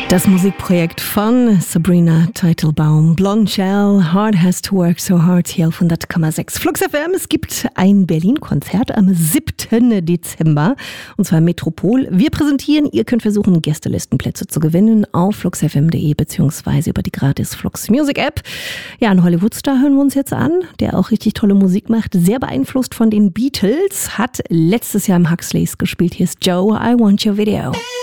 Das Musikprojekt von Sabrina Teitelbaum, Blonde Shell, Heart Has to Work So Hard, hier auf 100,6 Flux FM. Es gibt ein Berlin-Konzert am 7. Dezember, und zwar im Metropol. Wir präsentieren, ihr könnt versuchen, Gästelistenplätze zu gewinnen auf fluxfm.de bzw. über die gratis Flux Music App. Ja, einen Hollywoodstar hören wir uns jetzt an, der auch richtig tolle Musik macht, sehr beeinflusst von den Beatles, hat letztes Jahr im Huxleys gespielt. Hier ist Joe, I Want Your Video.